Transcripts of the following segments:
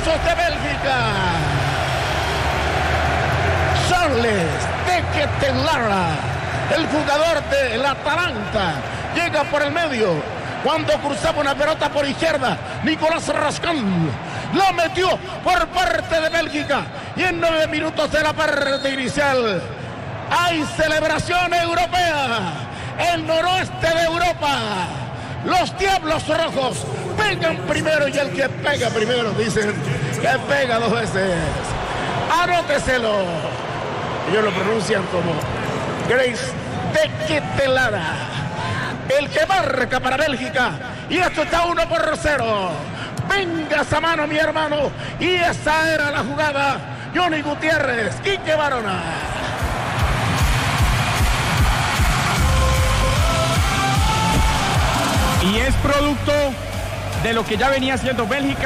brazos de Bélgica. Charles de Ketelaere, el jugador del Atalanta, llega por el medio. Cuando cruzaba una pelota por izquierda, Nicolás Rascón la metió por parte de Bélgica. Y en 9 minutos de la parte inicial hay celebración europea. El noroeste de Europa, los Diablos Rojos pegan primero, y el que pega primero, dicen que pega 2 veces. Anóteselo. Ellos lo pronuncian como Grace de Ketelaere, el que marca para Bélgica. Y esto está 1-0. Venga esa mano, mi hermano. Y esa era la jugada. Johnny Gutiérrez, Quique Barona. Y es producto de lo que ya venía haciendo Bélgica.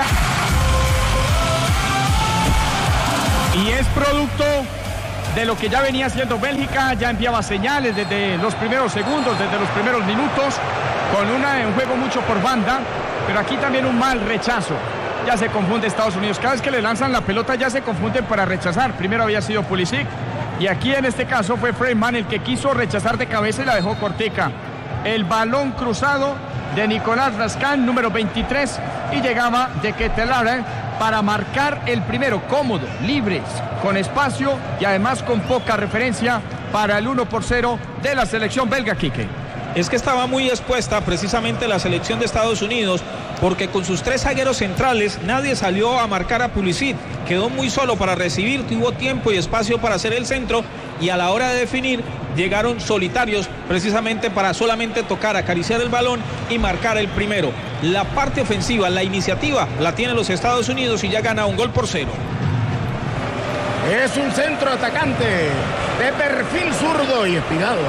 Y es producto de lo que ya venía haciendo Bélgica. Ya enviaba señales desde los primeros segundos, desde los primeros minutos, con un juego mucho por banda, pero aquí también un mal rechazo. Ya se confunde Estados Unidos. Cada vez que le lanzan la pelota ya se confunden para rechazar. Primero había sido Pulisic, y aquí en este caso fue Freeman el que quiso rechazar de cabeza y la dejó cortica. El balón cruzado de Nicolás Rascón, número 23, y llegaba de Ketelaere para marcar el primero, cómodo, libres, con espacio y además con poca referencia para el 1-0 de la selección belga, Quique. Es que estaba muy expuesta precisamente la selección de Estados Unidos, porque con sus 3 zagueros centrales nadie salió a marcar a Pulisic. Quedó muy solo para recibir, tuvo tiempo y espacio para hacer el centro, y a la hora de definir llegaron solitarios precisamente para solamente tocar, acariciar el balón y marcar el primero. La parte ofensiva, la iniciativa la tienen los Estados Unidos y ya gana 1-0. Es un centro atacante de perfil zurdo y espigado,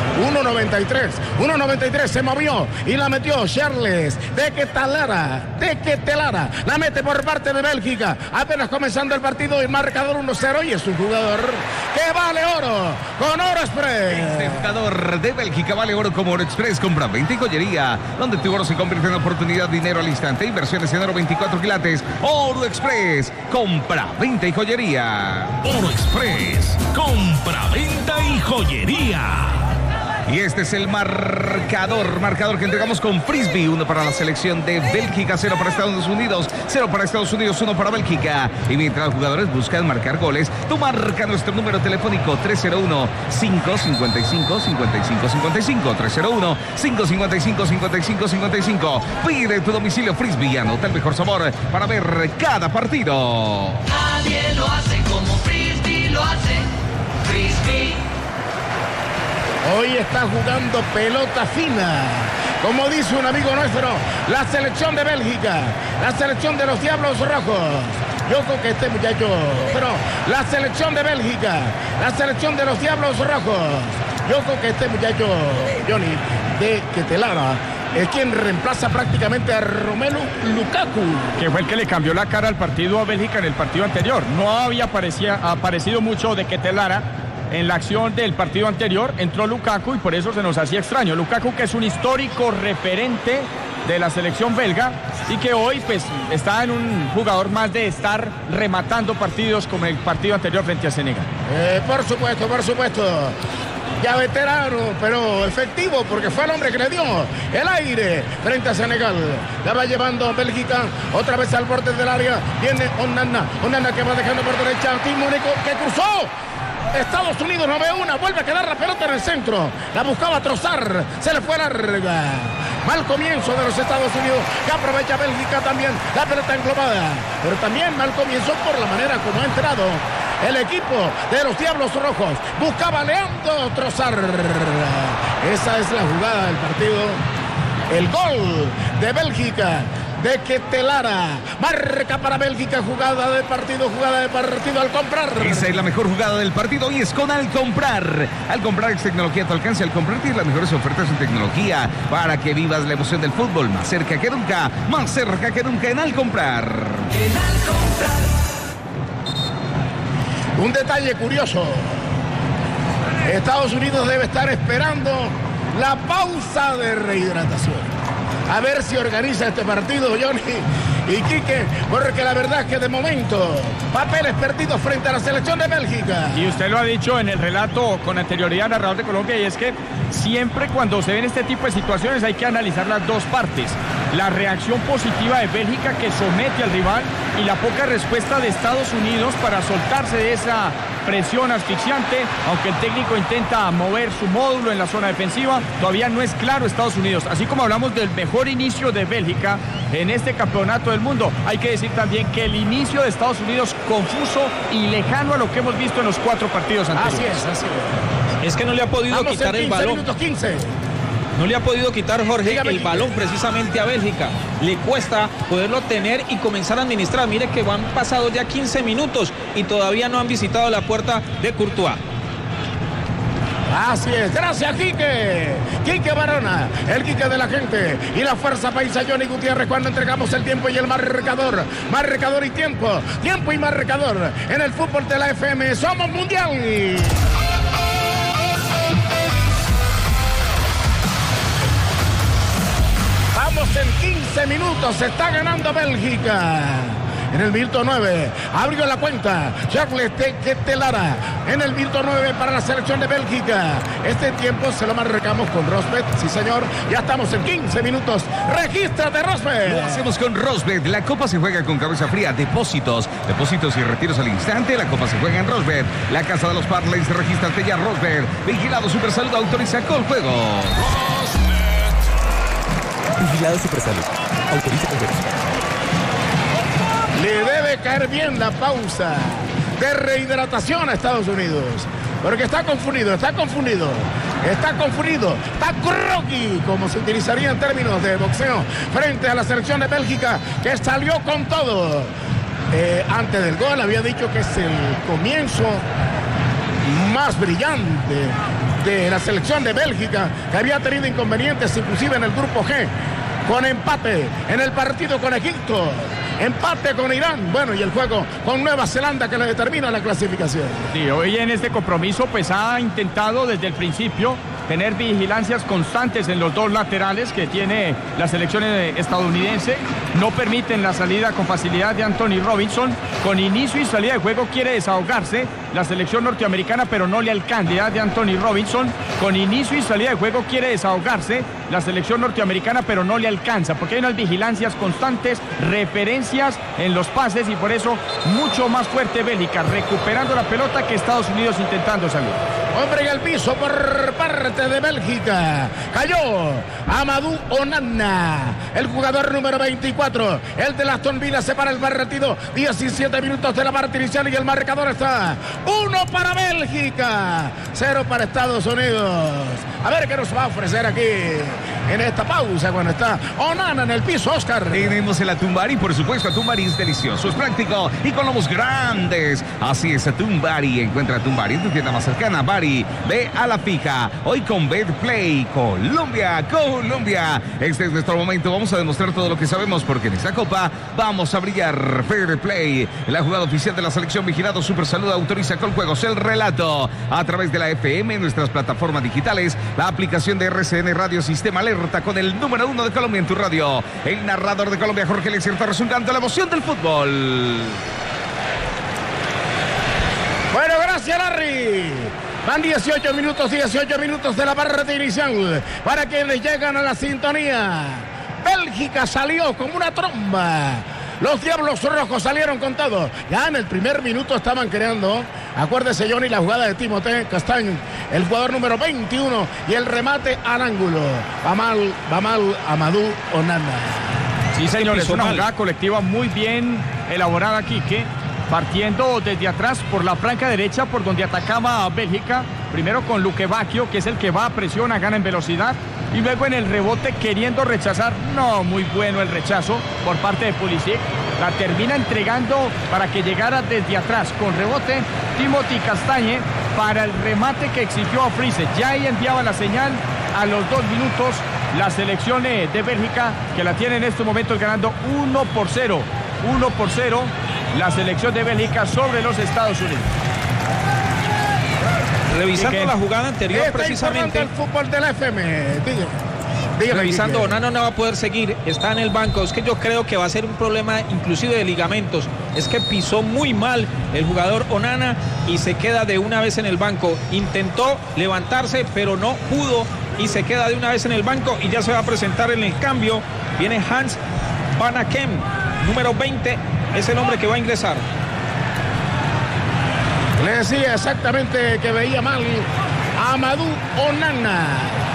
1.93 se movió y la metió Charles de Ketelaere, la mete por parte de Bélgica, apenas comenzando el partido y marcador 1-0, y es un jugador que vale oro con Oro Express. Este jugador de Bélgica vale oro como Oro Express. Compra 20 y joyería, donde tu oro se convierte en oportunidad, dinero al instante. Inversiones en oro 24 quilates. Oro Express, compra, venta y joyería. Oro Express, compra, venta y joyería. Y este es el marcador que entregamos con Frisbee. 1 para la selección de Bélgica, 0 para Estados Unidos, 0 para Estados Unidos, 1 para Bélgica. Y mientras los jugadores buscan marcar goles, tú marca nuestro número telefónico 301-555-5555, 301-555-5555. Pide tu domicilio Frisbee y anota el mejor sabor para ver cada partido. Nadie lo hace como Frisbee lo hace. Frisbee. Hoy está jugando pelota fina, como dice un amigo nuestro, la selección de Bélgica, la selección de los Diablos Rojos. Yo creo que este muchacho, pero la selección de Bélgica, la selección de los Diablos Rojos. Yo creo que este muchacho, Johnny, de Ketelaere, es quien reemplaza prácticamente a Romelu Lukaku, que fue el que le cambió la cara al partido a Bélgica en el partido anterior. No había aparecido mucho de Ketelaere en la acción del partido anterior. Entró Lukaku y por eso se nos hacía extraño. Lukaku, que es un histórico referente de la selección belga y que hoy pues está en un jugador más de estar rematando partidos como el partido anterior frente a Senegal. Por supuesto. Ya veterano, pero efectivo, porque fue el hombre que le dio el aire frente a Senegal. La va llevando Bélgica otra vez al borde del área. Viene Onana que va dejando por derecha. Timónico que cruzó. Estados Unidos no ve una, vuelve a quedar la pelota en el centro. La buscaba trozar, se le fue larga. Mal comienzo de los Estados Unidos, que aprovecha Bélgica también. La pelota englobada, pero también mal comienzo por la manera como ha entrado el equipo de los Diablos Rojos. Buscaba Leandro Trossard. Esa es la jugada del partido. El gol de Bélgica, de Ketelaere. Marca para Bélgica, jugada de partido al comprar. Esa es la mejor jugada del partido y es con Al Comprar. Al Comprar es tecnología a tu alcance. Al Comprar tienes las mejores ofertas en tecnología para que vivas la emoción del fútbol más cerca que nunca en Al Comprar. En Al Comprar. Un detalle curioso. Estados Unidos debe estar esperando la pausa de rehidratación. A ver si organiza este partido, Johnny, y Quique, porque la verdad es que de momento, papeles perdidos frente a la selección de Bélgica. Y usted lo ha dicho en el relato con anterioridad, narrador de Colombia, y es que siempre cuando se ven este tipo de situaciones hay que analizar las dos partes. La reacción positiva de Bélgica que somete al rival y la poca respuesta de Estados Unidos para soltarse de esa presión asfixiante, aunque el técnico intenta mover su módulo en la zona defensiva, todavía no es claro Estados Unidos. Así como hablamos del mejor inicio de Bélgica en este campeonato del mundo, hay que decir también que el inicio de Estados Unidos confuso y lejano a lo que hemos visto en los 4 partidos anteriores. Así es. Es que no le ha podido quitar el balón. Minutos 15. No le ha podido quitar, Jorge, Dígame, el balón precisamente a Bélgica. Le cuesta poderlo tener y comenzar a administrar. Mire que han pasado ya 15 minutos y todavía no han visitado la puerta de Courtois. Así es, gracias Quique. Quique Barona, el Quique de la gente y la fuerza paisa Johnny Gutiérrez cuando entregamos el tiempo y el marcador. Marcador y tiempo, tiempo y marcador. En el fútbol de la FM somos mundial. Vamos en 15 minutos, se está ganando Bélgica. En el minuto 9, abrió la cuenta Charles Tequetelara. En el minuto 9 para la selección de Bélgica. Este tiempo se lo marcamos con Rosbet, sí señor. Ya estamos en 15 minutos. Regístrate, Rosbet. Lo hacemos con Rosbet. La copa se juega con cabeza fría. Depósitos y retiros al instante. La copa se juega en Rosbet. La casa de los parlays. Regístrate ya, Rosbet. Vigilado Supersalud, autoriza con juego. Vigilado Supersalud, autoriza con juego. Le debe caer bien la pausa de rehidratación a Estados Unidos. Porque está confundido, está groggy, como se utilizaría en términos de boxeo, frente a la selección de Bélgica, que salió con todo. Antes del gol había dicho que es el comienzo más brillante de la selección de Bélgica, que había tenido inconvenientes inclusive en el grupo G, con empate en el partido con Egipto, empate con Irán, bueno, y el juego con Nueva Zelanda que le determina la clasificación. Sí, hoy en este compromiso pues ha intentado desde el principio tener vigilancias constantes en los dos laterales que tiene la selección estadounidense. No permiten la salida con facilidad de Anthony Robinson. Con inicio y salida de juego quiere desahogarse la selección norteamericana, pero no le alcanza de Anthony Robinson. Con inicio y salida de juego quiere desahogarse la selección norteamericana, pero no le alcanza, porque hay unas vigilancias constantes, referencias en los pases, y por eso mucho más fuerte Bélgica, recuperando la pelota, que Estados Unidos intentando salir. Hombre en el piso por parte de Bélgica. Cayó Amadou Onana, el jugador número 24. El de Aston Villa se para el partido. 17 minutos de la parte inicial y el marcador está 1 para Bélgica, 0 para Estados Unidos. A ver qué nos va a ofrecer aquí en esta pausa cuando está Onana en el piso, Oscar. Tenemos el Atumbari, por supuesto. Atumbari es delicioso, es práctico y con lomos grandes. Así es, Atumbari. Encuentra Atumbari en tu tienda más cercana. Bari, ve a la fija. Hoy con Betplay. Colombia. Este es nuestro momento. Vamos a demostrar todo lo que sabemos, porque en esta copa vamos a brillar. Fair Play, la jugada oficial de la selección. Vigilado Supersalud, autoriza con juegos el relato a través de la FM, nuestras plataformas digitales, la aplicación de RCN Radio Sistema Alerta, con el número 1 de Colombia en tu radio. El narrador de Colombia, Jorge Eliezer Torres, un canto a la emoción del fútbol. Bueno, gracias, Larry. Van 18 minutos de la parte inicial para quienes llegan a la sintonía. Bélgica salió como una tromba. Los Diablos Rojos salieron con todo. Ya en el primer minuto estaban creando. Acuérdese, Johnny, la jugada de Timothée Castagne, el jugador número 21, y el remate al ángulo. Amadou Onana. Sí, señor, es una jugada colectiva muy bien elaborada, Quique. Partiendo desde atrás por la franca derecha, por donde atacaba a Bélgica, primero con Luque Bacchio, que es el que va a presión, gana en velocidad, y luego en el rebote queriendo rechazar, no muy bueno el rechazo por parte de Pulisic, la termina entregando para que llegara desde atrás con rebote Timothée Castagne para el remate que exigió a Frise. Ya ahí enviaba la señal a los 2 minutos la selección de Bélgica, que la tiene en estos momentos ganando 1-0. 1-0 la selección de Bélgica sobre los Estados Unidos. Revisando la jugada anterior, está precisamente. El fútbol de la FM. Dígame, revisando, Quique. Onana no va a poder seguir, está en el banco. Es que yo creo que va a ser un problema inclusive de ligamentos. Es que pisó muy mal el jugador Onana y se queda de una vez en el banco. Intentó levantarse, pero no pudo y se queda de una vez en el banco y ya se va a presentar en el cambio. Viene Hans Van Aken, número 20, es el hombre que va a ingresar. Le decía exactamente que veía mal a Amadou Onana.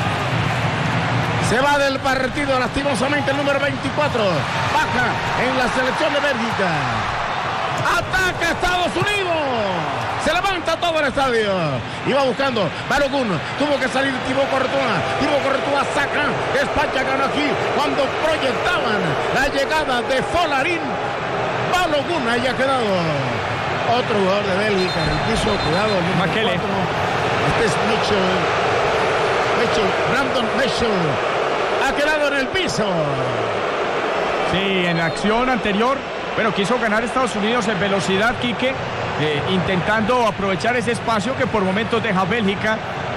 Se va del partido lastimosamente el número 24. Baja en la selección de Bélgica. Ataca Estados Unidos. Se levanta todo el estadio. Y va buscando Balogun. Tuvo que salir Thibaut Courtois. Thibaut Courtois saca. España ganó aquí cuando proyectaban la llegada de Folarin. Balogun haya quedado. Otro jugador de Bélgica en el piso. Cuidado. Makele. Este es Mitchell. Brandon Mitchell. Ha quedado en el piso. Sí, en la acción anterior, pero quiso ganar Estados Unidos en velocidad, Quique, intentando aprovechar ese espacio que por momentos deja Bélgica